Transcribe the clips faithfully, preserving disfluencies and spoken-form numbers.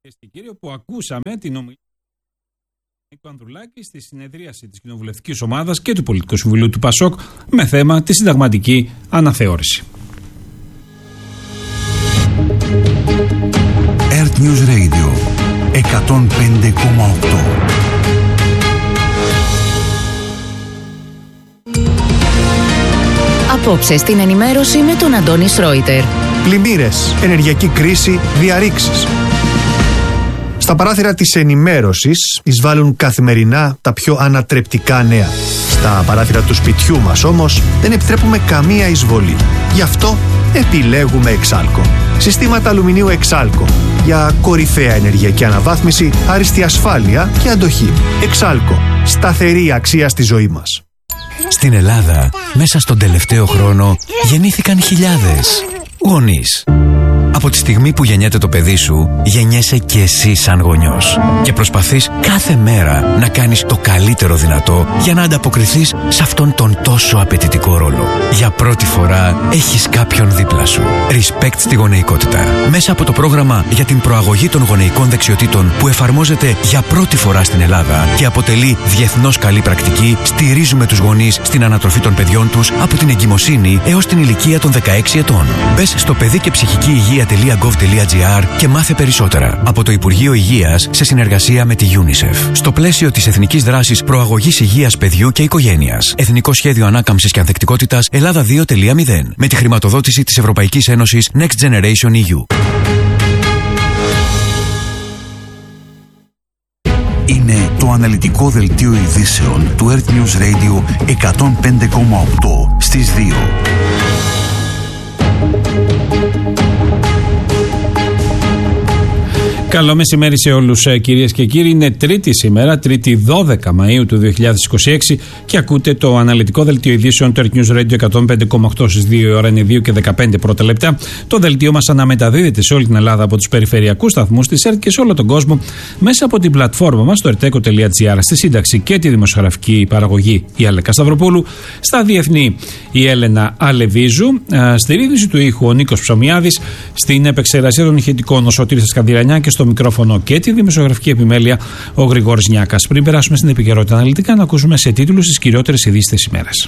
Και κύριο, που ακούσαμε την ομιλία του Νίκου Ανδρουλάκη στη συνεδρίαση της Κοινοβουλευτικής Ομάδας και του Πολιτικού Συμβουλίου του ΠΑΣΟΚ με θέμα τη συνταγματική αναθεώρηση. Earth News Radio εκατόν πέντε κόμμα οκτώ. Απόψε στην ενημέρωση με τον Αντώνη Σρόιτερ. Πλημμύρες, ενεργειακή κρίση, διαρρήξεις. Στα παράθυρα της ενημέρωσης εισβάλλουν καθημερινά τα πιο ανατρεπτικά νέα. Στα παράθυρα του σπιτιού μας όμως δεν επιτρέπουμε καμία εισβολή. Γι' αυτό επιλέγουμε Εξάλκο. Συστήματα αλουμινίου Εξάλκο. Για κορυφαία ενεργειακή αναβάθμιση, άριστη ασφάλεια και αντοχή. Εξάλκο. Σταθερή αξία στη ζωή μας. Στην Ελλάδα, μέσα στον τελευταίο χρόνο, γεννήθηκαν χιλιάδες γονείς. Από τη στιγμή που γεννιέται το παιδί σου, γεννιέσαι και εσύ σαν γονιός. Και προσπαθείς κάθε μέρα να κάνεις το καλύτερο δυνατό για να ανταποκριθείς σε αυτόν τον τόσο απαιτητικό ρόλο. Για πρώτη φορά έχεις κάποιον δίπλα σου. Respect στη γονεϊκότητα. Μέσα από το πρόγραμμα για την προαγωγή των γονεϊκών δεξιοτήτων που εφαρμόζεται για πρώτη φορά στην Ελλάδα και αποτελεί διεθνώς καλή πρακτική, στηρίζουμε τους γονείς στην ανατροφή των παιδιών τους από την εγκυμοσύνη έως την ηλικία των δεκαέξι ετών. Μπες στο παιδί και ψυχική υγεία .gov.gr και μάθε περισσότερα από το Υπουργείο Υγείας σε συνεργασία με τη UNICEF. Στο πλαίσιο της Εθνικής Δράσης Προαγωγής Υγείας Παιδιού και Οικογένειας. Εθνικό Σχέδιο Ανάκαμψης και Ανθεκτικότητας Ελλάδα δύο κόμμα μηδέν. Με τη χρηματοδότηση της Ευρωπαϊκής Ένωσης Next Generation ι γιου. Είναι το αναλυτικό δελτίο ειδήσεων του Earth News Radio εκατόν πέντε κόμμα οκτώ στις δύο. Καλό μεσημέρι σε όλους, κυρίες και κύριοι. Είναι Τρίτη σήμερα, Τρίτη δώδεκα Μαΐου του δύο χιλιάδες είκοσι έξι και ακούτε το αναλυτικό δελτίο ειδήσεων του Earth News Radio εκατόν πέντε κόμμα οκτώ στις δύο η ώρα, είναι δύο και δεκαπέντε πρώτα λεπτά. Το δελτίο μας αναμεταδίδεται σε όλη την Ελλάδα από τους περιφερειακούς σταθμούς της ΕΡΤ και σε όλο τον κόσμο μέσα από την πλατφόρμα μας στο ερτέκο τελεία τζι άρ. Στη σύνταξη και τη δημοσιογραφική παραγωγή η Αλέκα Σταυροπούλου, στα διεθνή η Έλενα Αλεβίζου, στη ρύθμιση του ήχου ο Νίκος Ψωμιάδης, στην επεξεργασία των ηχητικών ο Σωτήρης Σκανδυρανιά και στο μικρόφωνο και τη δημοσιογραφική επιμέλεια ο Γρηγόρης Νιάκας. Πριν περάσουμε στην επικαιρότητα αναλυτικά, να ακούσουμε σε τίτλους τις κυριότερες ειδήσεις της ημέρας.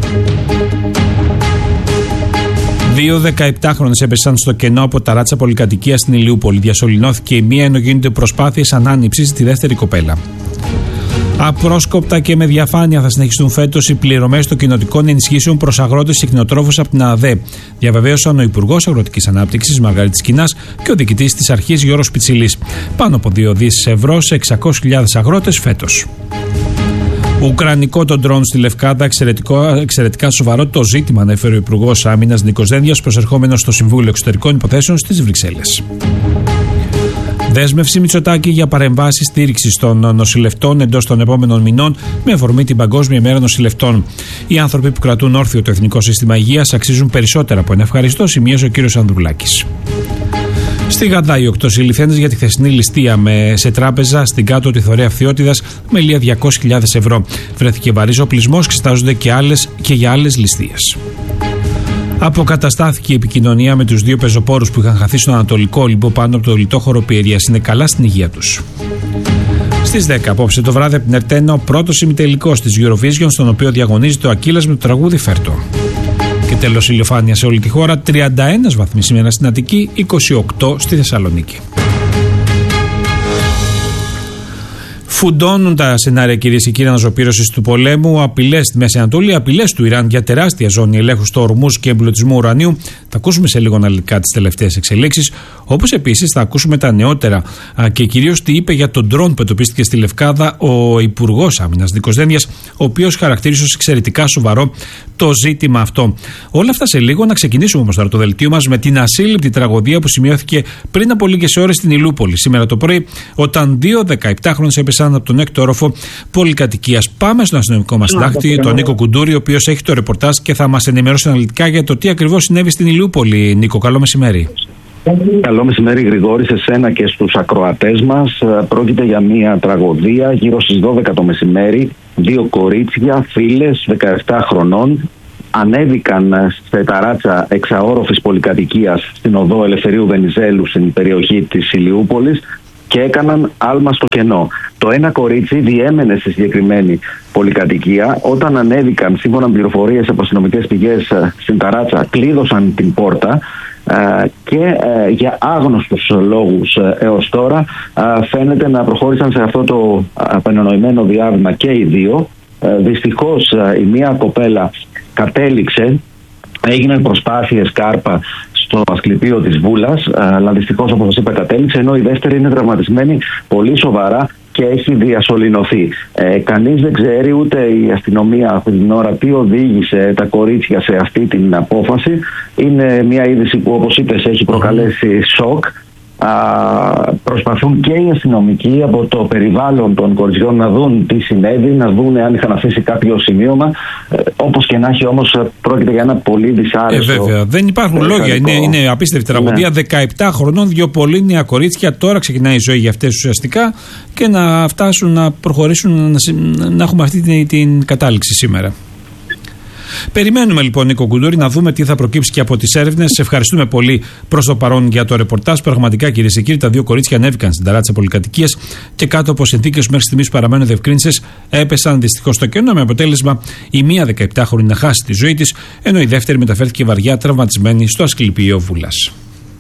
Δύο δεκαεπτάχρονες έπεσαν στο κενό από ταράτσα πολυκατοικία στην Ηλιούπολη. Διασωληνώθηκε η μία ενώ γίνονται προσπάθειες ανάνυψης στη δεύτερη κοπέλα. Απρόσκοπτα και με διαφάνεια θα συνεχιστούν φέτος οι πληρωμές των κοινοτικών ενισχύσεων προς αγρότες και κτηνοτρόφους από την ΑΔΕ, διαβεβαίωσαν ο Υπουργός Αγροτικής Ανάπτυξης Μαργαρίτης Κινάς και ο διοικητής της αρχής Γιώργος Πιτσιλής. Πάνω από δύο δισεκατομμύρια ευρώ σε εξακόσιες χιλιάδες αγρότες φέτος. Ουκρανικό το ντρόν στη Λευκάδα, εξαιρετικά σοβαρό το ζήτημα, ανέφερε ο Υπουργός Άμυνας Νίκος Δένδιας, προσερχόμενος στο Συμβούλιο Εξωτερικών Υποθέσεων στις Βρυξέλλες. Δέσμευση Μητσοτάκη για παρεμβάσεις στήριξης των νοσηλευτών εντός των επόμενων μηνών με αφορμή την Παγκόσμια ημέρα νοσηλευτών. Οι άνθρωποι που κρατούν όρθιο το Εθνικό Σύστημα Υγείας αξίζουν περισσότερα από ένα ευχαριστώ, σημείωσε ο κ. Ανδρουλάκης. Στη Γαδά, οι οκτώ συλληφθέντες για τη χθεσινή ληστεία με, σε τράπεζα στην κάτω τη Θωρέα Φθιώτιδας με λία διακόσιες χιλιάδες ευρώ. Βρέθηκε βαρύς οπλισμός, εξετάζονται και, άλλες, και για άλλες ληστείες. Αποκαταστάθηκε η επικοινωνία με τους δύο πεζοπόρους που είχαν χαθεί στον Ανατολικό Όλυμπο πάνω από το λιτόχωρο Πιερίας. Είναι καλά στην υγεία τους. Στις δέκα απόψε το βράδυ από την Ερτένα, ο πρώτος ημιτελικός της Eurovision, στον οποίο διαγωνίζεται ο Ακύλας με το τραγούδι Φέρτο. Και τέλος ηλιοφάνεια σε όλη τη χώρα, τριάντα ένα βαθμοί σήμερα στην Αττική, είκοσι οκτώ στη Θεσσαλονίκη. Φουντώνουν τα σενάρια, κυρίες και κύριοι, αναζωπήρωσης του πολέμου, απειλές στη Μέση Ανατολή, απειλές του Ιράν για τεράστια ζώνη ελέγχου στο Ορμούζ και εμπλουτισμού ουρανίου. Θα ακούσουμε σε λίγο αναλυτικά τις τελευταίες εξελίξεις. Όπως επίσης θα ακούσουμε τα νεότερα και κυρίως τι είπε για τον ντρόν που εντοπίστηκε στη Λευκάδα ο Υπουργός Άμυνας Νίκος Δένδιας, ο οποίος χαρακτήρισε ως εξαιρετικά σοβαρό το ζήτημα αυτό. Όλα αυτά σε λίγο. Να ξεκινήσουμε όμως τώρα το δελτίο μας με την ασύλληπτη τραγωδία που σημειώθηκε πριν από λίγες ώρες στην Ηλιούπολη σήμερα το πρωί, όταν δύο δεκαεπτάχρονες έπεσαν από τον έκτο όροφο πολυκατοικίας. Πάμε στον αστυνομικό μας συντάκτη, τον Νίκο Κουντούρη, ο οποίος έχει το ρεπορτάζ και θα μας ενημερώσει αναλυτικά για το τι ακριβώς συνέβη στην Ηλιούπολη. Νίκο, καλό μεσημέρι. Καλό μεσημέρι, Γρηγόρη, σε σένα και στους ακροατές μας. Πρόκειται για μια τραγωδία γύρω στις δώδεκα το μεσημέρι. Δύο κορίτσια, φίλες, δεκαεπτά χρονών, ανέβηκαν σε ταράτσα εξαόροφης πολυκατοικίας στην οδό Ελευθερίου Βενιζέλου στην περιοχή της Ηλιούπολης και έκαναν άλμα στο κενό. Το ένα κορίτσι διέμενε στη συγκεκριμένη πολυκατοικία. Όταν ανέβηκαν, σύμφωνα με πληροφορίες από αστυνομικές πηγές στην ταράτσα, κλείδωσαν την πόρτα και για άγνωστους λόγους έως τώρα φαίνεται να προχώρησαν σε αυτό το απεννοημένο διάβημα και οι δύο. Δυστυχώς η μία κοπέλα κατέληξε, έγιναν προσπάθειες κάρπα στο ασκληπείο της Βούλας, αλλά δυστυχώς, όπως σας είπα, κατέληξε, ενώ η δεύτερη είναι τραυματισμένη πολύ σοβαρά και έχει διασωληνωθεί. Ε, κανείς δεν ξέρει, ούτε η αστυνομία αυτή την ώρα, τι οδήγησε τα κορίτσια σε αυτή την απόφαση. Είναι μια είδηση που, όπως είπες, έχει προκαλέσει σοκ. Α, προσπαθούν και οι αστυνομικοί από το περιβάλλον των κοριτσιών να δουν τι συνέβη, να δουν αν είχαν αφήσει κάποιο σημείωμα. Ε, όπως και να έχει, όμως, πρόκειται για ένα πολύ δυσάρεστο. Ε, βέβαια. Δεν υπάρχουν λόγια. Είναι, είναι απίστευτη τραγωδία. Ναι. δεκαεπτά χρονών, δύο πολύ νέα κορίτσια. Τώρα ξεκινάει η ζωή για αυτές ουσιαστικά και να φτάσουν να προχωρήσουν, να, να έχουμε αυτή την, την κατάληξη σήμερα. Περιμένουμε λοιπόν, Νίκο Κουντούρη, να δούμε τι θα προκύψει και από τις έρευνες. Σε ευχαριστούμε πολύ προς το παρόν για το ρεπορτάζ. Πραγματικά, κυρίες και κύριοι, τα δύο κορίτσια ανέβηκαν στην ταράτσα πολυκατοικίας και κάτω από συνθήκες μέχρι στιγμής παραμένουν διευκρίνησες, έπεσαν δυστυχώς στο κενό, με αποτέλεσμα η μία δεκαεπτάχρονη να χάσει τη ζωή της, ενώ η δεύτερη μεταφέρθηκε βαριά τραυματισμένη στο ασκληπείο Βούλας.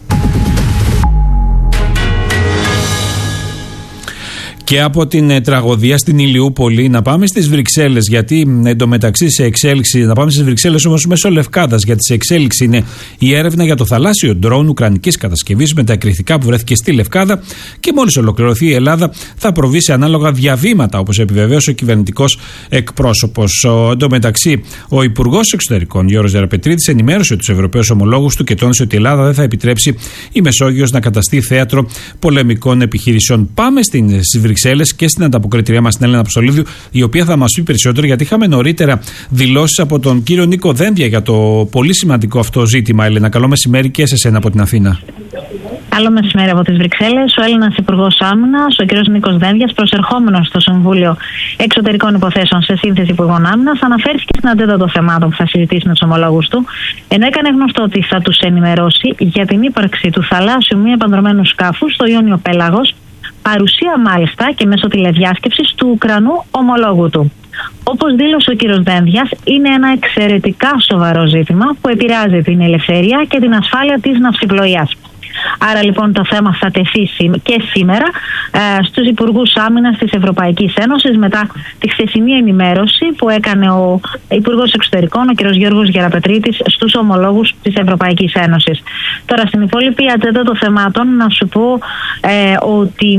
Και από την ε, τραγωδία στην Ηλιούπολη να πάμε στις Βρυξέλλες, γιατί εντωμεταξύ σε εξέλιξη, να πάμε στις Βρυξέλλες όμως μέσω Λευκάδας, γιατί σε εξέλιξη είναι η έρευνα για το θαλάσσιο ντρόουν ουκρανικής κατασκευής με τα εκρηκτικά που βρέθηκε στη Λευκάδα, και μόλις ολοκληρωθεί η Ελλάδα θα προβεί σε ανάλογα διαβήματα, όπως επιβεβαίωσε ο κυβερνητικός εκπρόσωπος. Εντωμεταξύ, ο Υπουργός Εξωτερικών Γιώργος Γεραπετρίδης ενημέρωσε τους Ευρωπαίους ομολόγους του και τόνισε ότι η Ελλάδα δεν θα επιτρέψει η Μεσόγειος να καταστεί θέατρο πολεμικών επιχειρήσεων. Πάμε στις Βρυξέλλες και στην ανταποκριτήριά μας την Έλενα Αποστολίδου, η οποία θα μας πει περισσότερο, γιατί είχαμε νωρίτερα δηλώσεις από τον κύριο Νίκο Δένδια για το πολύ σημαντικό αυτό ζήτημα. Έλενα, καλό μεσημέρι και σε εσένα από την Αθήνα. Καλό μεσημέρι από τις Βρυξέλλες. Ο Έλληνας Υπουργός Άμυνας, ο κ. Νίκος Δένδιας, προσερχόμενος στο Συμβούλιο Εξωτερικών Υποθέσεων σε σύνθεση Υπουργών Άμυνας, αναφέρθηκε στην ατζέντα των θεμάτων που θα συζητήσει με τους ομολόγους του, ενώ έκανε γνωστό ότι θα τους ενημερώσει για την ύπαρξη του θαλάσσιου μη επανδρωμένου σκάφους στο Ιόνιο Πέλαγος, παρουσία μάλιστα και μέσω τηλεδιάσκεψης του Ουκρανού ομολόγου του. Όπως δήλωσε ο κ. Δένδιας, είναι ένα εξαιρετικά σοβαρό ζήτημα που επηρεάζει την ελευθερία και την ασφάλεια της ναυσιπλοείας. Άρα λοιπόν το θέμα θα τεθεί και σήμερα ε, στους Υπουργούς Άμυνας της Ευρωπαϊκής Ένωσης, μετά τη χθεσινή ενημέρωση που έκανε ο Υπουργός Εξωτερικών, ο κ. Γιώργος Γεραπετρίδης, στους ομολόγους της Ευρωπαϊκής Ένωσης. Τώρα, στην υπόλοιπη ατζέντα των θεμάτων, να σου πω ε, ότι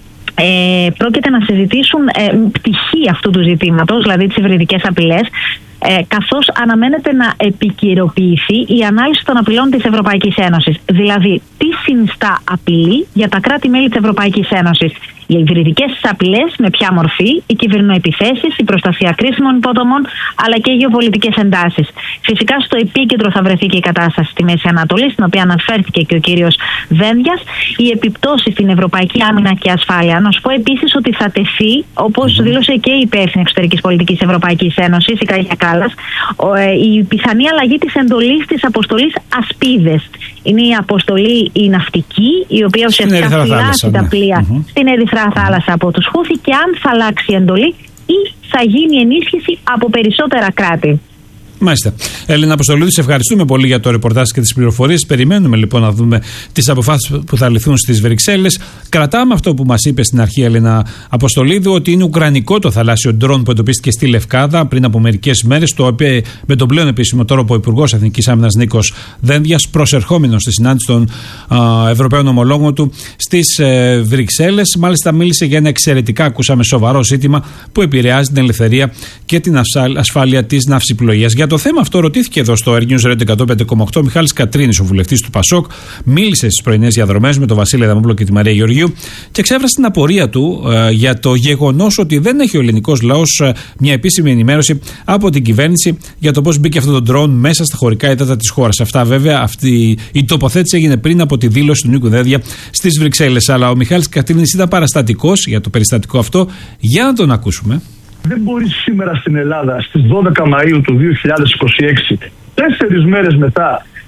ε, πρόκειται να συζητήσουν ε, πτυχή αυτού του ζητήματος, δηλαδή τις υβριδικές απειλές, Ε, καθώς αναμένεται να επικαιροποιηθεί η ανάλυση των απειλών της Ευρωπαϊκής Ένωσης. Δηλαδή, τι συνιστά απειλή για τα κράτη-μέλη της Ευρωπαϊκής Ένωσης. Οι υβριδικές απειλές, με ποια μορφή, οι κυβερνοεπιθέσεις, η προστασία κρίσιμων υποδομών, αλλά και οι γεωπολιτικές εντάσεις. Φυσικά, στο επίκεντρο θα βρεθεί και η κατάσταση στη Μέση Ανατολή, στην οποία αναφέρθηκε και ο κύριος Δένδιας, οι επιπτώσεις στην ευρωπαϊκή άμυνα και ασφάλεια. Να σου πω επίσης ότι θα τεθεί, όπως δήλωσε και η υπεύθυνη εξωτερικής πολιτικής Ευρωπαϊκής Ένωσης, η Καγιά Κάλλας, η πιθανή αλλαγή της εντολής της αποστολής Ασπίδες. Είναι η αποστολή η ναυτική, η οποία ουσιαστικά φυλάσσει τα πλοία mm-hmm. στην Ερυθρά Θάλασσα από τους Χούθη, και αν θα αλλάξει η εντολή ή θα γίνει ενίσχυση από περισσότερα κράτη. Μάλιστα. Έλληνα Αποστολίδου, σε ευχαριστούμε πολύ για το ρεπορτάζ και τις πληροφορίες. Περιμένουμε λοιπόν να δούμε τις αποφάσεις που θα ληφθούν στις Βρυξέλλες. Κρατάμε αυτό που μας είπε στην αρχή, Έλληνα Αποστολίδου, ότι είναι ουκρανικό το θαλάσσιο ντρόν που εντοπίστηκε στη Λευκάδα πριν από μερικές μέρες. Το οποίο με τον πλέον επίσημο τρόπο ο Υπουργός Εθνικής Άμυνας Νίκος Δένδιας, προσερχόμενος στη συνάντηση των α, Ευρωπαίων ομολόγων του στις ε, Βρυξέλλες. Μάλιστα, μίλησε για ένα εξαιρετικά, ακούσαμε, σοβαρό ζήτημα που επηρεάζει την ελευθερία και την ασφάλεια της ναυσιπλοείας. Για το θέμα αυτό ρωτήθηκε εδώ στο Air News Radio εκατόν πέντε κόμμα οκτώ Μιχάλης Κατρίνης, ο βουλευτής του Πασόκ. Μίλησε στις πρωινές διαδρομές με τον Βασίλη Αδαμόπουλο και τη Μαρία Γεωργίου και εξέφρασε την απορία του ε, για το γεγονός ότι δεν έχει ο ελληνικός λαός ε, μια επίσημη ενημέρωση από την κυβέρνηση για το πώς μπήκε αυτό το ντρόν μέσα στα χωρικά ύδατα της χώρας. Αυτά βέβαια, αυτή η τοποθέτηση έγινε πριν από τη δήλωση του Νίκου Δένδια στις Βρυξέλλες. Αλλά ο Μιχάλης Κατρίνης ήταν παραστατικός για το περιστατικό αυτό. Για να τον ακούσουμε. Δεν μπορεί σήμερα στην Ελλάδα στις δώδεκα Μαΐου του δύο χιλιάδες είκοσι έξι, τέσσερις μέρες μετά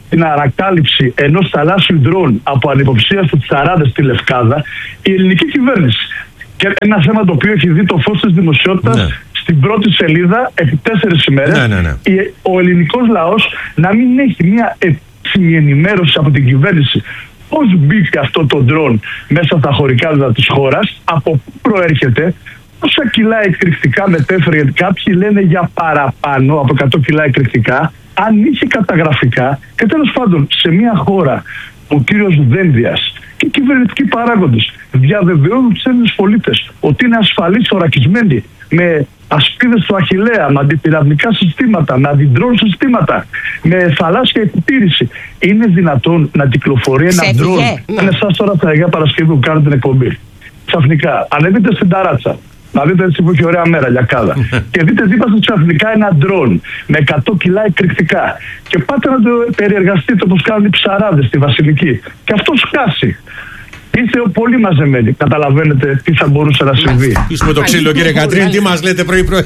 την ανακάλυψη ενός θαλάσσιου ντρόουν από ανυποψίαστους τσαράδες στη Λευκάδα η ελληνική κυβέρνηση. Και ένα θέμα το οποίο έχει δει το φως της δημοσιότητας, ναι, στην πρώτη σελίδα επί τέσσερις ημέρες, ναι, ναι, ναι. ο ελληνικός λαός να μην έχει μια επίσημη ενημέρωση από την κυβέρνηση πώς μπήκε αυτό το ντρόουν μέσα στα χωρικά δεδομένα της χώρας, από πού προέρχεται, πόσα κιλά εκρηκτικά μετέφερε, γιατί κάποιοι λένε για παραπάνω από εκατό κιλά εκρηκτικά, αν είχε καταγραφικά. Και τέλος πάντων, σε μια χώρα που ο κύριος Δένδιας και οι κυβερνητικοί παράγοντες διαβεβαιώνουν τους Έλληνες πολίτες ότι είναι ασφαλείς θωρακισμένοι με ασπίδες του Αχιλλέα, με αντιπυραυλικά συστήματα, με αντιντρόν συστήματα, με θαλάσσια επιτήρηση. Είναι δυνατόν να κυκλοφορεί ένα ντρόν? Είναι εσάς τώρα στα Αγία Παρασκευή που κάνετε την εκπομπή. Ξαφνικά ανέβείτε στην ταράτσα, να δείτε έτσι που έχει ωραία μέρα, λιακάδα, και δείτε δίπλα σας ξαφνικά ένα ντρόν με εκατό κιλά εκρηκτικά. Και πάτε να το περιεργαστείτε όπως κάνουν οι ψαράδες στη Βασιλική. Και αυτό σκάσει. Είστε πολύ μαζεμένοι. Καταλαβαίνετε τι θα μπορούσε να συμβεί. Είσαι το ξύλο, κύριε Κατρίνη, τι μας λέτε πρωί-πρωί.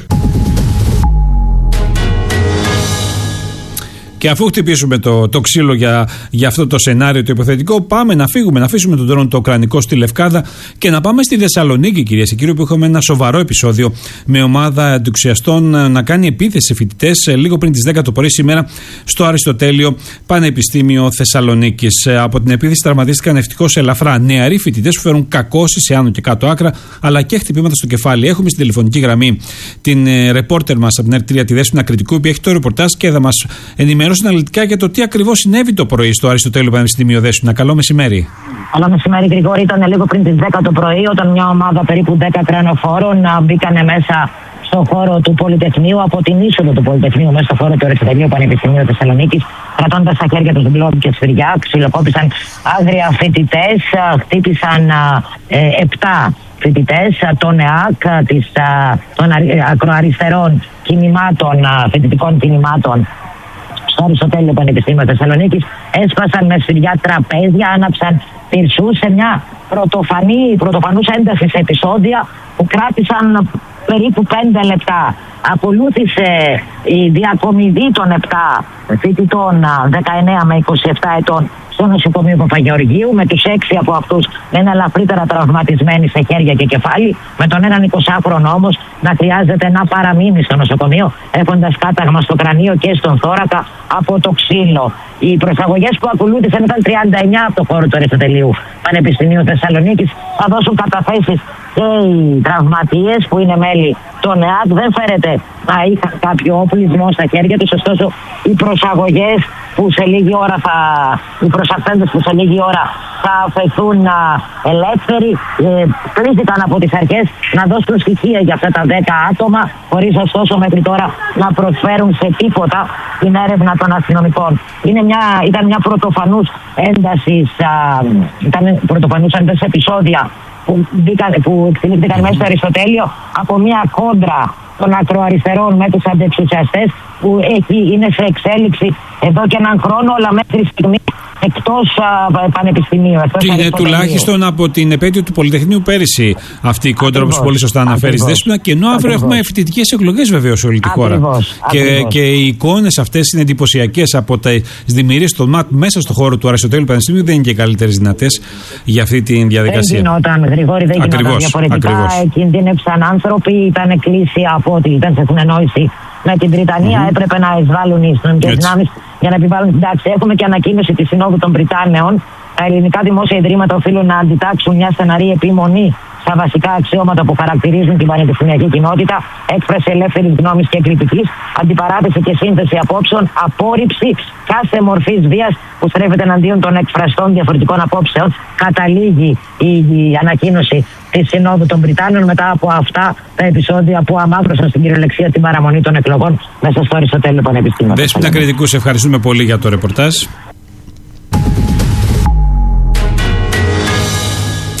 Και αφού χτυπήσουμε το, το ξύλο για, για αυτό το σενάριο το υποθετικό, πάμε να φύγουμε, να αφήσουμε τον ντρόν το ουκρανικό στη Λευκάδα και να πάμε στη Θεσσαλονίκη, κυρίες και κύριοι, που είχαμε ένα σοβαρό επεισόδιο με ομάδα εντουξιαστών να κάνει επίθεση σε φοιτητές λίγο πριν τις δέκα το πρωί σήμερα στο Αριστοτέλειο Πανεπιστήμιο Θεσσαλονίκης. Από την επίθεση τραυματίστηκαν ευτυχώς ελαφρά νεαροί φοιτητές που φέρουν κακώσεις σε άνω και κάτω άκρα, αλλά και χτυπήματα στο κεφάλι. Έχουμε στην τηλεφωνική γραμμή την ε, ρεπόρτερ μας από την Ερ τρία, τη Δέσποινα Κρητικού, που έχει το ρεπορτάζ και θα μας ενημερώσει αναλυτικά για το τι ακριβώς συνέβη το πρωί στο Αριστοτέλειο Πανεπιστήμιο. Δέσποινα, καλό μεσημέρι. Καλό μεσημέρι, Γρηγόρη. Ήταν λίγο πριν τις δέκα το πρωί, όταν μια ομάδα περίπου δέκα τρενοφόρων μπήκανε μέσα στο χώρο του Πολυτεχνείου, από την είσοδο του Πολυτεχνείου, μέσα στο χώρο του Αριστοτελείου Πανεπιστημίου Θεσσαλονίκης, κρατώντας στα χέρια τους γκλόμπ και σφυριά, ξυλοκόπησαν άγρια φοιτητές, χτύπησαν ε, επτά φοιτητές, των ΕΑΚ, της, των ακροαριστερών κινημάτων, φοιτητικών κινημάτων στο Αριστοτέλειο Πανεπιστήμιο Θεσσαλονίκης, έσπασαν με σφυριά τραπέζια, άναψαν πυρσούς σε μια πρωτοφανή, πρωτοφανούς έντασης επεισόδια που κράτησαν περίπου πέντε λεπτά. Ακολούθησε η διακομιδή των επτά φοιτητών δεκαεννέα με είκοσι επτά ετών στο νοσοκομείο Παπαγεωργίου, με τους έξι από αυτούς να είναι ελαφρύτερα τραυματισμένοι σε χέρια και κεφάλι, με τον έναν εικοσάχρονο όμως να χρειάζεται να παραμείνει στο νοσοκομείο, έχοντας κάταγμα στο κρανίο και στον θώρακα από το ξύλο. Οι προσαγωγές που ακολούθησαν ήταν τριάντα εννέα από το χώρο του Αριστοτελείου Πανεπιστημίου Θεσσαλονίκης. Θα δώσουν καταθέσεις και οι τραυματίες που είναι μέλη των ΕΑΚ. Δεν φέρεται να είχαν κάποιο όπλισμό στα χέρια τους, ωστόσο οι προσαγωγές που σε λίγη ώρα θα, οι προσαχθέντες που σε λίγη ώρα θα αφαιθούν ελεύθεροι, ε, κλήθηκαν από τις αρχές να δώσουν στοιχεία για αυτά τα δέκα άτομα, χωρίς ωστόσο μέχρι τώρα να προσφέρουν σε τίποτα την έρευνα των αστυνομικών. Είναι μια, ήταν μια πρωτοφανούς έντασης, α, ήταν πρωτοφανούς έντασης επεισόδια που, μπήκαν, που εξελίχθηκαν μέσα στο Αριστοτέλειο από μια κόντρα των ακροαριστερών με τους αντεξουσιαστές που έχει, είναι σε εξέλιξη εδώ και έναν χρόνο, αλλά μέχρι στιγμή εκτός α, πανεπιστημίου. Εκτός και είναι τουλάχιστον από την επέτειο του Πολυτεχνείου πέρυσι αυτή η κόντρα, όπως πολύ σωστά αναφέρεις, Δέσποινα, και ενώ αύριο έχουμε φοιτητικές εκλογές βεβαίως σε όλη τη χώρα. Και, και οι εικόνες αυτές είναι εντυπωσιακές από τις δημιουργίες των ΜΑΤ μέσα στο χώρο του Αριστοτέλειου Πανεπιστημίου, δεν είναι και καλύτερες δυνατές για αυτή τη διαδικασία. Δεν γινόταν, Γρηγόρη, δεν γινόταν διαφορετικά. Κινδύνευσαν άνθρωποι, ήταν κλείσει από ότι ήταν σε συνεννόηση με την Βρυτανία, mm-hmm. έπρεπε να εισβάλλουν οι αστυνομικές δυνάμεις για να επιβάλλουν την τάξη. Έχουμε και ανακοίνωση της Συνόδου των Βρυτάνεων. Τα ελληνικά δημόσια ιδρύματα οφείλουν να αντιτάξουν μια στεναρή επιμονή στα βασικά αξιώματα που χαρακτηρίζουν την πανεπιστημιακή κοινότητα, έκφραση ελεύθερης γνώμης και κριτικής, αντιπαράθεση και σύνθεση απόψεων, απόρριψη κάθε μορφής βίας που στρέφεται εναντίον των εκφραστών διαφορετικών απόψεων. Καταλήγει η, η ανακοίνωση της Συνόδου των Βρυτάνων μετά από αυτά τα επεισόδια που αμάυρωσαν στην κυριολεξία την παραμονή των εκλογών μέσα στο Αριστοτέλειο Πανεπιστήμιο. Δέσποινα Κρητικού, σε ευχαριστούμε πολύ για το ρεπορτάζ.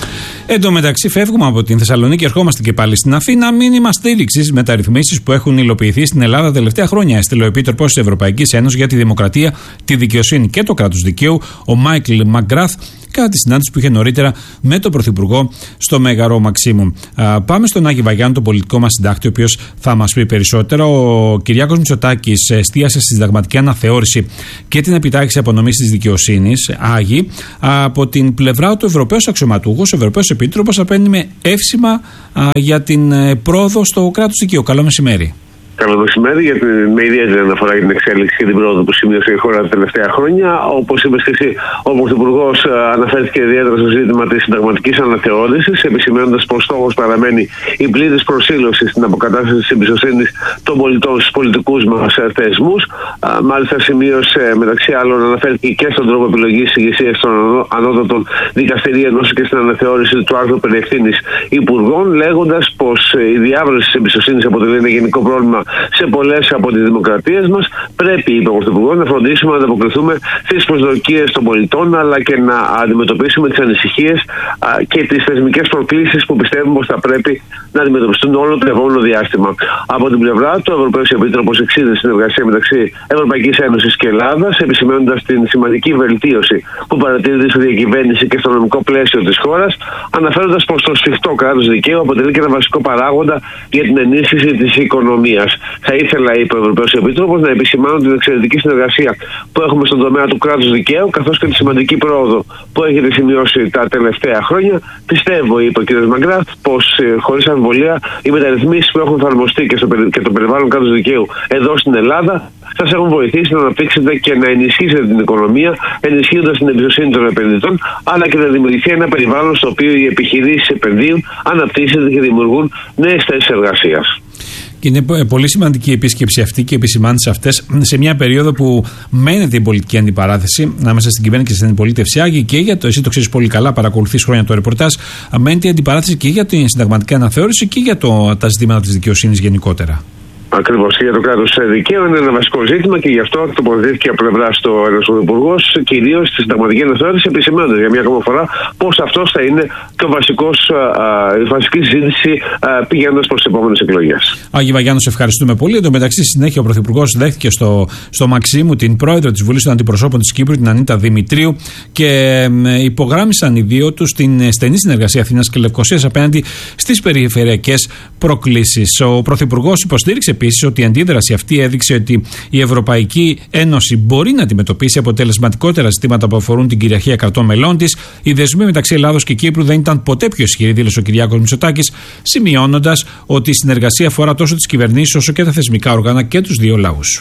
Εν τω μεταξύ, φεύγουμε από την Θεσσαλονίκη και ερχόμαστε και πάλι στην Αθήνα. Μήνυμα στήριξη μεταρρυθμίσεις που έχουν υλοποιηθεί στην Ελλάδα τα τελευταία χρόνια. Έστειλε ο Επίτροπος της Ευρωπαϊκής Ένωσης για τη Δημοκρατία, τη Δικαιοσύνη και το Κράτος Δικαίου, ο Μάικλ Μαγκράθ, κατά τη συνάντηση που είχε νωρίτερα με τον Πρωθυπουργό στο Μέγαρο Μαξίμου. Α, πάμε στον Άκη Βαγιάννη, τον πολιτικό μας συντάκτη, ο οποίος θα μας πει περισσότερα. Ο Κυριάκος Μητσοτάκης εστίασε στη συνταγματική αναθεώρηση και την επιτάχυνση απονομής της δικαιοσύνης. Άγιοι, από την πλευρά του Ευρωπαίος αξιωματούχος, ο Ευρωπαίος Επίτροπος απένιμε εύσημα α, για την ε, πρόοδο στο κράτος δικαίου. Καλό μεσημέρι. Καλό μεσημέρι, γιατί με ιδιαίτερη αναφορά για την εξέλιξη και την πρόοδο που σημείωσε η χώρα τα τελευταία χρόνια. Όπως είπες και εσύ, ο Πρωθυπουργός αναφέρθηκε ιδιαίτερα στο ζήτημα της συνταγματικής αναθεώρησης, επισημαίνοντας πως στόχος παραμένει η πλήρης προσήλωση στην αποκατάσταση της εμπιστοσύνης των πολιτών στους πολιτικούς μας θεσμούς. Μάλιστα, σημείωσε μεταξύ άλλων, αναφέρθηκε και στον τρόπο επιλογής της ηγεσίας των ανώτατων δικαστηρίων, όσο και στην αναθεώρηση του άρθρου περί ευθύνης υπουργών, λέγοντας πως η διάβρωση της εμπιστοσύνης αποτελεί ένα γενικό πρόβλημα σε πολλές από τις δημοκρατίες μας. Πρέπει, είπε ο Πρωθυπουργός, να φροντίσουμε να ανταποκριθούμε στις προσδοκίες των πολιτών, αλλά και να αντιμετωπίσουμε τις ανησυχίες α, και τις θεσμικές προκλήσεις που πιστεύουμε πως θα πρέπει να αντιμετωπιστούν όλο το επόμενο διάστημα. Από την πλευρά του, ο Ευρωπαίος Επίτροπος εξήγησε συνεργασία μεταξύ Ευρωπαϊκής Ένωσης και Ελλάδας, επισημαίνοντας την σημαντική βελτίωση που παρατηρείται στη διακυβέρνηση και στο νομικό πλαίσιο της χώρας, αναφέροντας πως το σφιχτό κράτος δικαίου αποτελεί και ένα βασικό παράγοντα για την ενίσχυση της οικονομίας. Θα ήθελα, είπε ο Ευρωπαίος Επίτροπος, να επισημάνω την εξαιρετική συνεργασία που έχουμε στον τομέα του κράτους δικαίου, καθώς και τη σημαντική πρόοδο που έχετε σημειώσει τα τελευταία χρόνια. Πιστεύω, είπε ο κ. Μαγκράθ, πως ε, χωρίς αμφιβολία οι μεταρρυθμίσεις που έχουν εφαρμοστεί και, στο, και το περιβάλλον κράτους δικαίου εδώ στην Ελλάδα σας έχουν βοηθήσει να αναπτύξετε και να ενισχύσετε την οικονομία, ενισχύοντας την εμπιστοσύνη των επενδυτών, αλλά και να δημιουργηθεί ένα περιβάλλον στο οποίο οι επιχειρήσεις επενδύουν, αναπτύσσονται και δημιουργούν νέες θέσεις εργασίας. Και είναι πολύ σημαντική η επίσκεψη αυτή και οι επισημάνσεις αυτές σε μια περίοδο που μένεται η πολιτική αντιπαράθεση ανάμεσα στην κυβέρνηση και στην αντιπολίτευση. Άγιοι, και για το, εσύ το ξέρεις πολύ καλά, παρακολουθείς χρόνια το ρεπορτάζ, μένεται η αντιπαράθεση και για την συνταγματική αναθεώρηση και για το, τα ζητήματα της δικαιοσύνης γενικότερα. Ακριβώς, και για το κράτος δικαίου είναι ένα βασικό ζήτημα και γι' αυτό τοποθετήθηκε από πλευρά του Έλληνας Υπουργός, κυρίως στη συνταγματική αναθεώρηση, επισημαίνοντας για μια ακόμα φορά πως αυτός θα είναι και ο βασικός, α, η βασική συζήτηση πηγαίνοντας προς τις επόμενες εκλογές. Άγιοι Βαγιάννη, σε ευχαριστούμε πολύ. Εν τω μεταξύ, στη συνέχεια ο Πρωθυπουργός δέχτηκε στο, στο Μαξίμου την πρόεδρο της Βουλής των Αντιπροσώπων της Κύπρου, την Ανίτα Δημητρίου, και ε, υπογράμμισαν οι δύο τους την στενή συνεργασία Αθήνας και Λευκωσίας απέναντι στις περιφερειακές προκλήσεις. Ο Πρωθυπουργός υποστήριξε επίσης ότι η αντίδραση αυτή έδειξε ότι η Ευρωπαϊκή Ένωση μπορεί να αντιμετωπίσει αποτελεσματικότερα ζητήματα που αφορούν την κυριαρχία κρατών μελών της. Οι δεσμοί μεταξύ Ελλάδος και Κύπρου δεν ήταν ποτέ πιο ισχυροί, δήλωσε ο Κυριάκος Μητσοτάκης, σημειώνοντας ότι η συνεργασία αφορά τόσο τις κυβερνήσεις όσο και τα θεσμικά όργανα και τους δύο λαούς.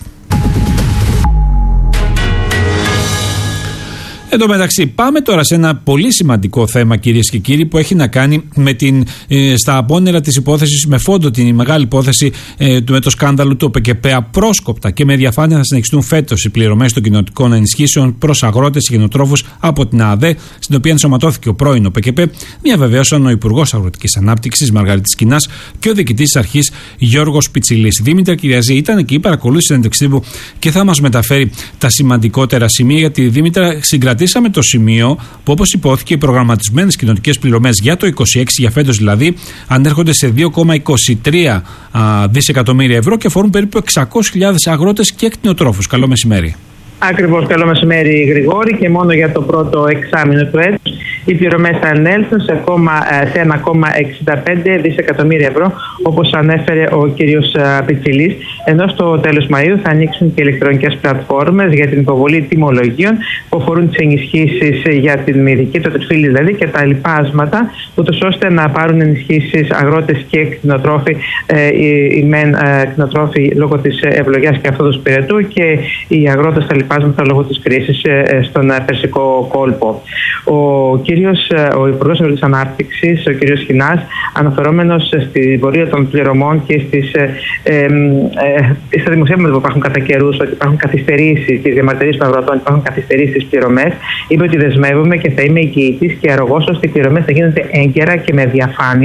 Εν τω μεταξύ, πάμε τώρα σε ένα πολύ σημαντικό θέμα, κυρίες και κύριοι, που έχει να κάνει με την, ε, στα απόνερα της υπόθεσης, με φόντο την μεγάλη υπόθεση ε, με το σκάνδαλο του ΟΠΕΚΕΠΕ. Απρόσκοπτα και με διαφάνεια θα συνεχιστούν φέτος οι πληρωμές των κοινοτικών ενισχύσεων προς αγρότες και γενοτρόφους από την ΑΔΕ, στην οποία ενσωματώθηκε ο πρώην ΟΠΕΚΕΠΕ. Διαβεβαίωσαν ο Υπουργός Αγροτικής Ανάπτυξης Μαργαρίτης Κινάς και ο Διοικητής της Αρχής Γιώργος Πιτσιλής. Δήμητρα Κυριαζή ήταν εκεί, παρακολούθησε την συνέντευξή του και θα μας μεταφέρει τα σημαντικότερα σημεία, γιατί Δήμητρα συγκρατεί. Κρατήσαμε το σημείο που, όπως υπόθηκε, οι προγραμματισμένες κοινοτικές πληρωμές για το είκοσι έξι, για φέτος δηλαδή, ανέρχονται σε δύο κόμμα είκοσι τρία δισεκατομμύρια ευρώ και αφορούν περίπου εξακόσιες χιλιάδες αγρότες και κτηνοτρόφους. Καλό μεσημέρι. Ακριβώς, καλό μεσημέρι Γρηγόρη, και μόνο για το πρώτο εξάμηνο του έτους οι πληρωμές θα ανέλθουν σε, σε ένα κόμμα εξήντα πέντε δισεκατομμύρια ευρώ, όπως ανέφερε ο κύριος Πιτσιλής, ενώ στο τέλος Μαΐου θα ανοίξουν και ηλεκτρονικές πλατφόρμες για την υποβολή τιμολογίων που αφορούν τις ενισχύσεις για την μυδική, το τριφύλι δηλαδή, και τα λοιπάσματα, ούτως ώστε να πάρουν ενισχύσεις αγρότες και κτηνοτρόφοι, ε, οι, οι μεν ε, κτηνοτρόφοι λόγω της ευλογιάς και αυτού του πυρετού, και οι αγρότες τα λοιπάσματα λόγω της κρίσης ε, στον Περσικό κόλπο. Ο κύριος, ο Υπουργός Αγροτικής Ανάπτυξης, ο κύριος Κινάς, αναφερόμενος στην πορεία των πληρωμών και στις, ε, ε, ε, στα δημοσιεύματα που υπάρχουν κατά καιρούς, ότι υπάρχουν καθυστερήσεις, τις διαμαρτυρίες των αγροτών, υπάρχουν καθυστερήσεις στις πληρωμές, είπε ότι δεσμεύομαι και θα είμαι εγγυητής και αρρωγός ώστε οι πληρωμές θα γίνονται έγκαιρα και με διαφάνεια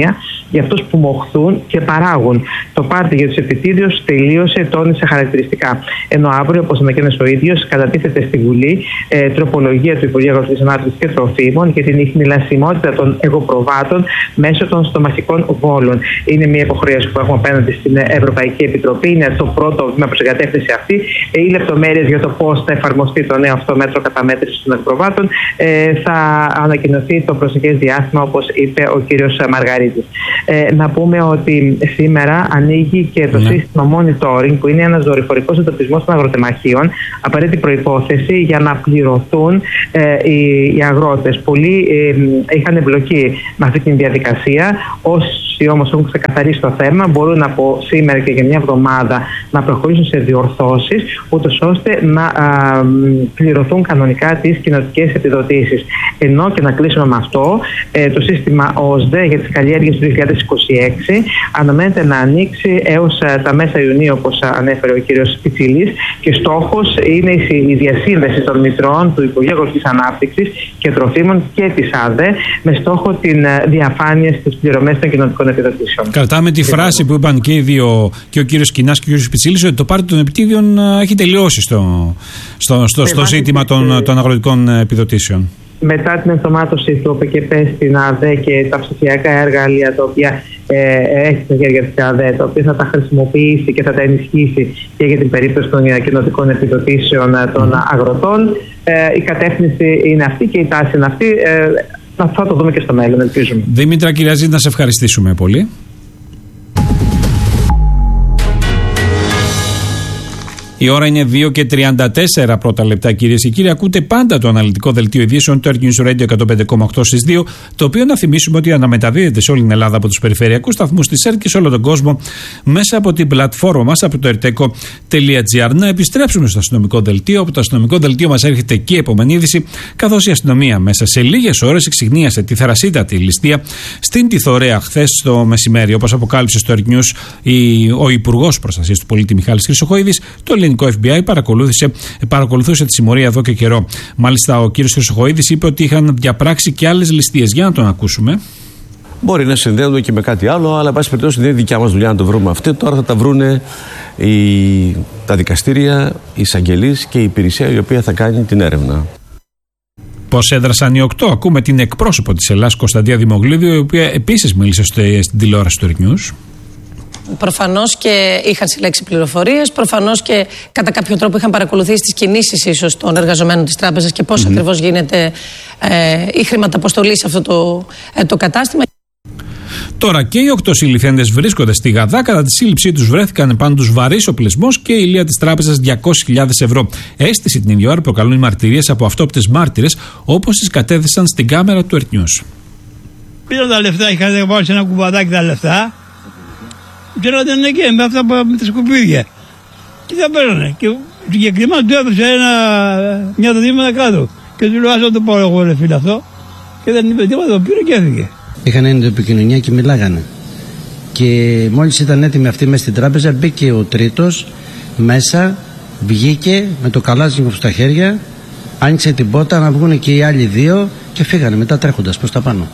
για αυτούς που μοχθούν και παράγουν. Το πάρτι για τους επιτίδιους τελείωσε, τόνισε χαρακτηριστικά. Ενώ αύριο, όπως ανακοίνωσε ο ίδιος, κατατίθεται στη Βουλή ε, τροπολογία του Υπουργείου Αγροτικής Ανάπτυξης και Τροφίμων για την ιχνηλασιμότητα των εγωπροβάτων μέσω των στομαχικών βόλων. Είναι μια υποχρέωση που έχουμε απέναντι στην Ευρωπαϊκή Επιτροπή. Είναι το πρώτο βήμα προς την κατεύθυνση αυτή. Ε, οι λεπτομέρειες για το πώς θα εφαρμοστεί το νέο αυτό μέτρο καταμέτρησης των εγωπροβάτων ε, θα ανακοινωθεί το προσεχές διάστημα, όπως είπε ο κύριος Μαργαρίτης. Ε, να πούμε ότι σήμερα ανοίγει και το ναι. σύστημα monitoring, που είναι ένας δορυφορικός εντοπισμός των αγροτεμαχίων, απαραίτητη προϋπόθεση για να πληρωθούν ε, οι, οι αγρότες. Πολλοί ε, είχαν εμπλοκή με αυτή τη διαδικασία. Όσοι όμως έχουν ξεκαθαρίσει το θέμα, μπορούν από σήμερα και για μια εβδομάδα να προχωρήσουν σε διορθώσεις, ούτως ώστε να α, πληρωθούν κανονικά τις κοινοτικές επιδοτήσεις. Ενώ, και να κλείσουμε με αυτό, ε, το σύστημα ΟΣΔΕ για τις καλλιέργειες του δύο χιλιάδες είκοσι έξι αναμένεται να ανοίξει έως τα μέσα Ιουνίου, όπως ανέφερε ο κύριος Πιτσίλης, και στόχος είναι η διασύνδεση των μητρών του Υπουργείου Αγροτικής Ανάπτυξης και Τροφίμων και της ΑΔΕ, με στόχο την διαφάνεια στις πληρωμές των κοινοτικών επιδοτήσεων. Κρατάμε τη φράση που είπαν και οι δύο, και ο κύριος Κινάς και ο κύριος Πιτσίλης, ότι το πάρτι των επιτίδιων έχει τελειώσει στο, στο, στο, στο ζήτημα των, των αγροτικών επιδοτήσεων. Μετά την ενσωμάτωση του ΟΠΕΚΕΠΕ στην ΑΔΕ και τα ψηφιακά εργαλεία τα οποία ε, έχει στα χέρια της ΑΔΕ, τα οποία θα τα χρησιμοποιήσει και θα τα ενισχύσει και για την περίπτωση των κοινοτικών επιδοτήσεων των αγροτών, ε, η κατεύθυνση είναι αυτή και η τάση είναι αυτή. Ε, θα το δούμε και στο μέλλον, ελπίζουμε. Δήμητρα Κυριαζήτη, να σε ευχαριστήσουμε πολύ. Η ώρα είναι δύο και τριάντα τέσσερα πρώτα λεπτά, κυρίες και κύριοι. Ακούτε πάντα το αναλυτικό δελτίο ειδήσεων του Earth News Radio εκατόν πέντε κόμμα οκτώ στις δύο, το οποίο να θυμίσουμε ότι αναμεταδίδεται σε όλη την Ελλάδα από τους περιφερειακούς σταθμούς της ΕΡΤ και σε όλο τον κόσμο μέσα από την πλατφόρμα μας, από το ερτέκο τελεία τζι άρ. Να επιστρέψουμε στο αστυνομικό δελτίο. Από το αστυνομικό δελτίο μας έρχεται και η επόμενη είδηση, καθώς η αστυνομία μέσα σε λίγες ώρες εξιγνίασε τη θερασίτατη ληστεία στην Τιθωρέα χθες το μεσημέρι. Όπως αποκάλυψε στο Earth News ο Υπουργός Προστασίας του Πολίτη Μιχάλης Χρυσοχοΐδης, το ελληνικό εφ μπι άι παρακολούθησε, παρακολουθούσε τη συμμορία εδώ και καιρό. Μάλιστα, ο κύριος Χρυσοχοΐδης είπε ότι είχαν διαπράξει και άλλες ληστείες. Για να τον ακούσουμε. Μπορεί να συνδέονται και με κάτι άλλο, αλλά εν πάση περιπτώσει δεν είναι δικιά μας δουλειά να το βρούμε αυτό. Τώρα θα τα βρούνε οι, τα δικαστήρια, οι εισαγγελείς και η υπηρεσία η οποία θα κάνει την έρευνα. Πώς έδρασαν οι οκτώ? Ακούμε την εκπρόσωπο της Ελλάδας, Κωνσταντία Δημογλίδου, η οποία επίσης μίλησε στην τηλεόραση του Earth News. Προφανώς και είχαν συλλέξει πληροφορίες, προφανώς και κατά κάποιο τρόπο είχαν παρακολουθήσει τις κινήσεις ίσως των εργαζομένων της τράπεζας και πώς mm-hmm. ακριβώς γίνεται ε, η χρηματαποστολή σε αυτό το, ε, το κατάστημα. Τώρα και οι οκτώ συλληφθέντες βρίσκονται στη Γαδά. Κατά τη σύλληψή τους βρέθηκαν πάνω τους βαρύς οπλισμός και η ηλία της τράπεζας διακόσιες χιλιάδες ευρώ. Αίσθηση την ίδια ώρα προκαλούν οι μαρτυρίες από αυτόπτες μάρτυρες, όπως τις κατέθεσαν στην κάμερα του Earth News. Πήραν τα λεφτά, είχαν βάλει σε ένα κουβαδάκι τα λεφτά. Και να ήταν εκεί με αυτά με τα σκουπίδια. Και θα παίρνανε. Και συγκεκριμένα του έδωσε ένα, μια δεδομένα κάτω. Και του λέω: ας το πω εγώ, ρε φίλε, αυτό. Και δεν είπε τίποτα, το πήρε και έφυγε. Είχαν έννοια επικοινωνία και μιλάγανε. Και μόλις ήταν έτοιμοι αυτοί μέσα στην τράπεζα, μπήκε ο τρίτος μέσα, βγήκε με το καλάζιμο στα χέρια, άνοιξε την πόρτα να βγουν και οι άλλοι δύο και φύγανε μετά τρέχοντας προς τα πάνω.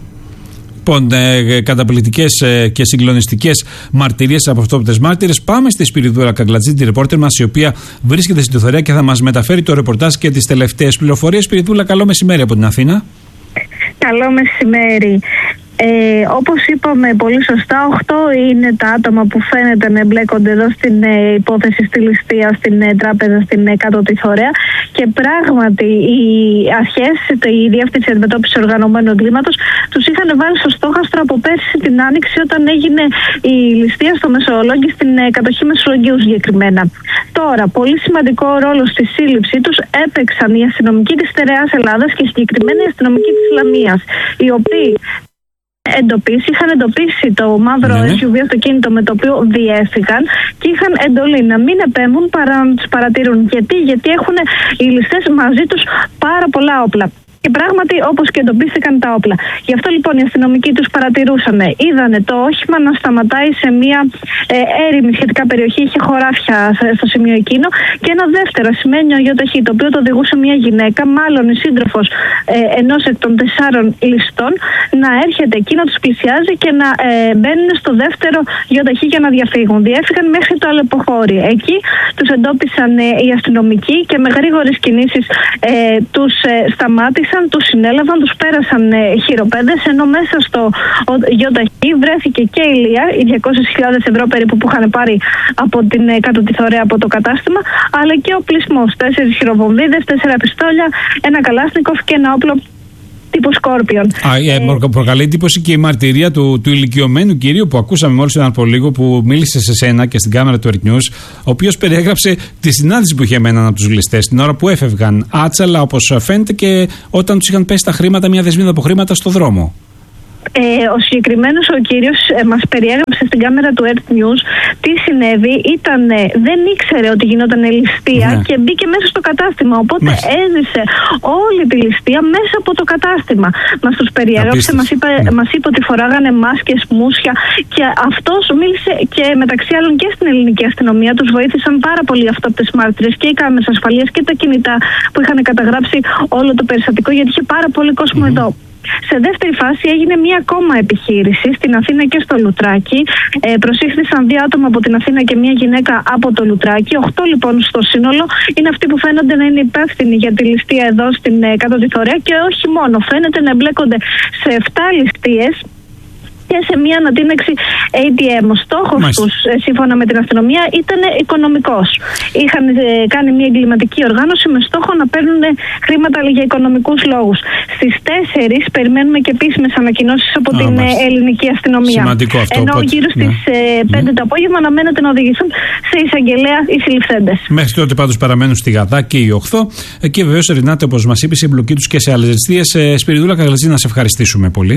Λοιπόν, ε, καταπληκτικές ε, και συγκλονιστικές μαρτυρίες από αυτόπτες μάρτυρες. Πάμε στη Σπυριδούρα Καγκλατζή, τη ρεπόρτερ μας, η οποία βρίσκεται στην Τιθωρέα και θα μας μεταφέρει το ρεπορτάζ και τις τελευταίες πληροφορίες. Σπυριδούλα, καλό μεσημέρι από την Αθήνα. Καλό μεσημέρι. Ε, όπως είπαμε πολύ σωστά, οκτώ είναι τα άτομα που φαίνεται να εμπλέκονται εδώ στην ε, υπόθεση στη ληστεία στην ε, τράπεζα στην ε, κάτω Τιθωρέα, και πράγματι οι αρχές, η Διεύθυνση Αντιμετώπισης Οργανωμένου Εγκλήματος, τους είχαν βάλει στο στόχαστρο από πέρσι την Άνοιξη, όταν έγινε η ληστεία στο Μεσολόγγι, στην ε, κατοχή Μεσολογγίου συγκεκριμένα. Τώρα, πολύ σημαντικό ρόλο στη σύλληψή τους έπαιξαν οι αστυνομικοί της Στερεάς Ελλάδας και συγκεκριμένα οι αστυνομικοί της Λαμίας, οι οποίοι εντοπίσει, είχαν εντοπίσει το μαύρο ναι. ες γιου βι αυτοκίνητο με το οποίο διέφυγαν και είχαν εντολή να μην επέμβουν παρά να τους παρατηρούν. Γιατί, γιατί έχουν οι ληστές μαζί τους πάρα πολλά όπλα. Και πράγματι, όπως και εντοπίστηκαν τα όπλα. Γι' αυτό λοιπόν οι αστυνομικοί τους παρατηρούσαν. Είδανε το όχημα να σταματάει σε μια ε, έρημη σχετικά περιοχή, είχε χωράφια στο σημείο εκείνο. Και ένα δεύτερο ασημένιο γιοταχή, το οποίο το οδηγούσε μια γυναίκα, μάλλον η σύντροφος ε, ενός εκ των τεσσάρων ληστών, να έρχεται εκεί, να τους πλησιάζει και να ε, μπαίνουν στο δεύτερο γιοταχή για να διαφύγουν. Διέφυγαν μέχρι το Αλεποχώρι. Εκεί τους εντόπισαν ε, οι αστυνομικοί και με γρήγορες κινήσεις ε, τους ε, σταμάτησαν, τους συνέλαβαν, τους πέρασαν ε, χειροπέδες, ενώ μέσα στο γιοταχή βρέθηκε και η Λία, οι διακόσιες χιλιάδες ευρώ περίπου που είχαν πάρει από την ε, κάτω τη θωρέα από το κατάστημα, αλλά και ο πλεισμός, τέσσερις χειροβομβίδες, τέσσερα πιστόλια, ένα καλάσνικοφ και ένα όπλο τύπου Σκόρπιον. Α, ε, ε, προκαλεί εντύπωση και η μαρτυρία του, του ηλικιωμένου κυρίου που ακούσαμε μόλις έναν από λίγο, που μίλησε σε σένα και στην κάμερα του Earth News, ο οποίος περιέγραψε τη συνάντηση που είχε με έναν από τους ληστές την ώρα που έφευγαν άτσαλα, όπως φαίνεται, και όταν τους είχαν πέσει τα χρήματα, μια δεσμίδα από χρήματα στο δρόμο. Ε, ο συγκεκριμένος ο κύριος ε, μας περιέγραψε στην κάμερα του Earth News τι συνέβη. Ήταν, ε, δεν ήξερε ότι γινόταν ληστεία, ναι, και μπήκε μέσα στο κατάστημα. Οπότε Μες. έζησε όλη τη ληστεία μέσα από το κατάστημα. Μας τους περιέγραψε, μας είπε, ναι. μας είπε ότι φοράγανε μάσκες, μουσια, και αυτός μίλησε και μεταξύ άλλων και στην ελληνική αστυνομία. Τους βοήθησαν πάρα πολύ αυτόπτες μάρτυρες και οι κάμερες ασφαλείας και τα κινητά που είχαν καταγράψει όλο το περιστατικό, γιατί είχε πάρα πολύ κόσμο mm-hmm. εδώ. Σε δεύτερη φάση έγινε μία ακόμα επιχείρηση στην Αθήνα και στο Λουτράκι. Ε, προσήχθησαν δύο άτομα από την Αθήνα και μία γυναίκα από το Λουτράκι. Οχτώ λοιπόν στο σύνολο είναι αυτοί που φαίνονται να είναι υπεύθυνοι για τη ληστεία εδώ στην ε, κάτω τη Θωρέα, και όχι μόνο. Φαίνεται να εμπλέκονται σε επτά ληστείες και σε μια ανατείναξη έι τι εμ. Ο στόχος τους, σύμφωνα με την αστυνομία, ήταν οικονομικός. Είχαν ε, κάνει μια εγκληματική οργάνωση με στόχο να παίρνουν χρήματα για οικονομικούς λόγους. Στις τέσσερις περιμένουμε και επίσημες ανακοινώσεις από Α, την μάλιστα. ελληνική αστυνομία. Σημαντικό αυτό. Ενώ οπότε, γύρω στις ναι. πέντε ναι. το απόγευμα αναμένεται να οδηγηθούν σε εισαγγελέα οι συλληφθέντες. Μέχρι τότε πάντως παραμένουν στη Γαδά και οι οχθώ. Και βεβαίως, Ρινάτε, όπως μας είπε, η εμπλοκή τους και σε άλλες ληστείες. Σπυριδούλα Καγλατζή, να σε ευχαριστήσουμε πολύ.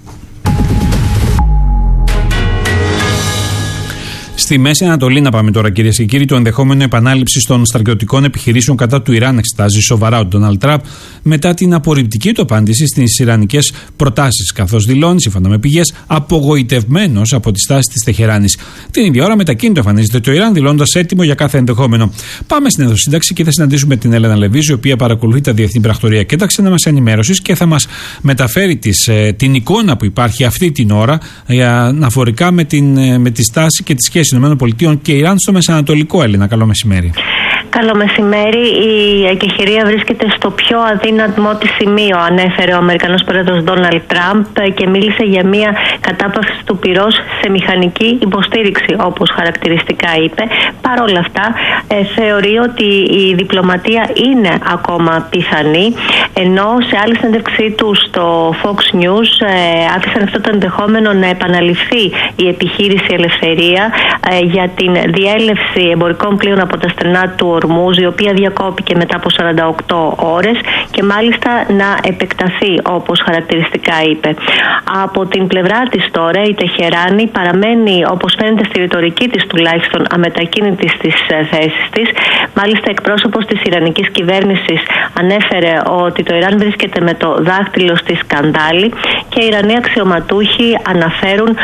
Στη Μέση Ανατολή, να πάμε τώρα, κυρίες και κύριοι, το ενδεχόμενο επανάληψη των στρατιωτικών επιχειρήσεων κατά του Ιράν εξετάζει σοβαρά ο Ντόναλντ Τραμπ μετά την απορριπτική του απάντηση στις ιρανικές προτάσεις, καθώς δηλώνει, σύμφωνα με πηγές, απογοητευμένος από τη στάση της Τεχεράνης. Την ίδια ώρα, μετακίνητο εμφανίζεται το Ιράν, δηλώνοντας έτοιμο για κάθε ενδεχόμενο. Πάμε στην ενδοσύνταξη και θα συναντήσουμε την Έλενα Λεβίζη, η οποία παρακολουθεί τα διεθνή πρακτορία και τα ξένα μας ενημέρωσης και θα μας μεταφέρει τις, ε, την εικόνα που υπάρχει αυτή την ώρα ε, αναφορικά με, την, ε, με τη στάση και τη σχέση ΗΠΑ και Ιράν στο Μεσανατολικό. Έλληνα, καλό μεσημέρι. Καλό μεσημέρι. Η εκεχηρία βρίσκεται στο πιο αδύναμο της σημείο, ανέφερε ο Αμερικανός πρόεδρος Ντόναλντ Τραμπ και μίλησε για μια κατάπαυση του πυρός σε μηχανική υποστήριξη, όπως χαρακτηριστικά είπε. Παρ' όλα αυτά, ε, θεωρεί ότι η διπλωματία είναι ακόμα πιθανή, ενώ σε άλλη συνέντευξή του στο Fox News ε, άφησαν αυτό το ενδεχόμενο να επαναληφθεί η επιχείρηση Ελευθερία ε, για την διέλευση εμπορικών πλοίων από τα στενά του Ορμούζ, η οποία διακόπηκε μετά από σαράντα οκτώ ώρες και μάλιστα να επεκταθεί, όπως χαρακτηριστικά είπε. Από την πλευρά της τώρα, η Τεχεράνη παραμένει, όπως φαίνεται στη ρητορική της τουλάχιστον, αμετακίνητη στις θέσεις της. Μάλιστα, εκπρόσωπος της Ιρανικής κυβέρνησης ανέφερε ότι το Ιράν βρίσκεται με το δάχτυλο στη σκανδάλη και οι Ιρανοί αξιωματούχοι αναφέρουν